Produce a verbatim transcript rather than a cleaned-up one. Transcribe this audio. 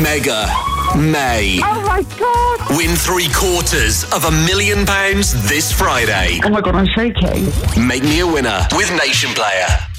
Mega May. Oh my God. Win three quarters of a million pounds this Friday. Oh my God, I'm shaking. Make me a winner with Nation Player.